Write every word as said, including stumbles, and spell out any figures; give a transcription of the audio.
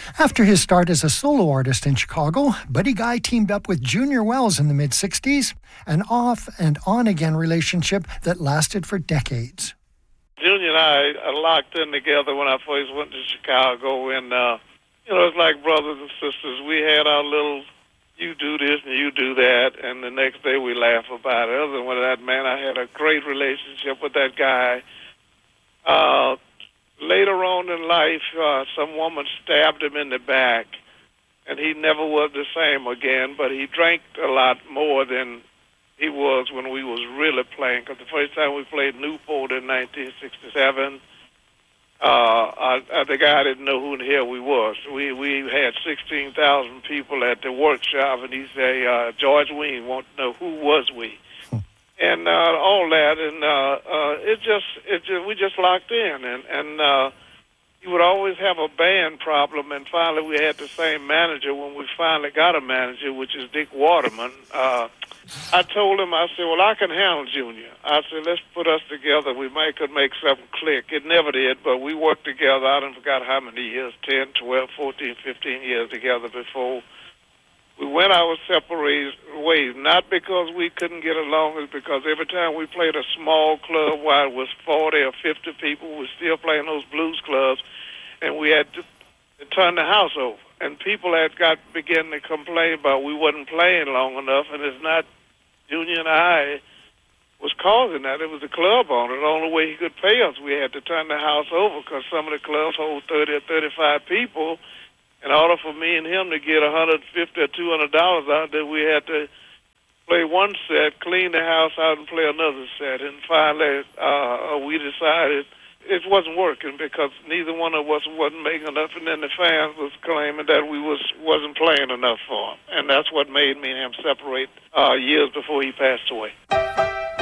After his start as a solo artist in Chicago, Buddy Guy teamed up with Junior Wells in the mid-sixties, an off and on-again relationship that lasted for decades. Junior and I are locked in together when I first went to Chicago, and, uh, you know, it's like brothers and sisters. We had our little, you do this and you do that, and the next day we laugh about it. Other than that, man, I had a great relationship with that guy. Uh, later on in life, uh, some woman stabbed him in the back, and he never was the same again, but he drank a lot more than he was when we was really playing, because the first time we played Newport in nineteen sixty-seven, uh, I, I, the guy didn't know who in the hell we was. We we had sixteen thousand people at the workshop, and he said, uh, George Wein wanted to know who was we. And uh, all that, and uh, uh, it just, it just, we just locked in, and and uh, he would always have a band problem, and finally we had the same manager when we finally got a manager, which is Dick Waterman. Uh, I told him, I said, well, I can handle Junior. I said, let's put us together. We might could make something click. It never did, but we worked together. I don't forgot how many years, ten, twelve, fourteen, fifteen years together before we went our separate ways, not because we couldn't get along, it's because every time we played a small club where it was forty or fifty people, we were still playing those blues clubs, and we had to, to turn the house over. And people had got beginning to complain about we wasn't playing long enough, and it's not Junior and I was causing that. It was the club owner. The only way he could pay us, we had to turn the house over because some of the clubs hold thirty or thirty-five people. In order for me and him to get one hundred fifty or two hundred dollars out there, we had to play one set, clean the house out, and play another set. And finally, uh, we decided it wasn't working because neither one of us wasn't making enough, and then the fans was claiming that we was wasn't playing enough for him, and that's what made me and him separate uh, years before he passed away.